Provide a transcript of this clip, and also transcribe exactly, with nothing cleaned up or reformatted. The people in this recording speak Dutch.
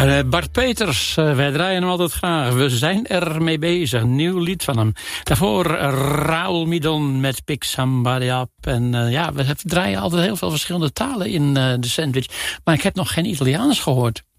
Uh, Bart Peters, uh, wij draaien hem altijd graag. We zijn er mee bezig. Nieuw lied van hem. Daarvoor uh, Raoul Midon met Pick Somebody Up. En uh, ja, we draaien altijd heel veel verschillende talen in uh, de sandwich. Maar ik heb nog geen Italiaans gehoord.